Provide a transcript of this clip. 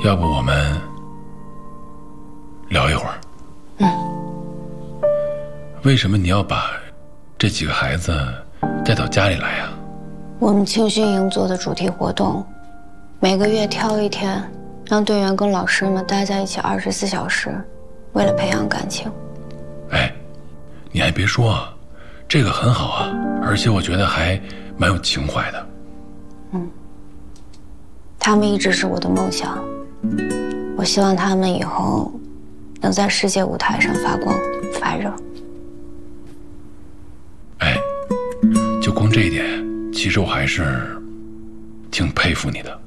要不我们聊一会儿？为什么你要把这几个孩子带到家里来呀？ 我们青训营做的主题活动，每个月挑一天，让队员跟老师们待在一起24小时，为了培养感情。 哎，你还别说啊，这个很好啊，而且我觉得还蛮有情怀的。 他们一直是我的梦想，我希望他们以后能在世界舞台上发光发热。 哎，就光这一点，其实我还是挺佩服你的。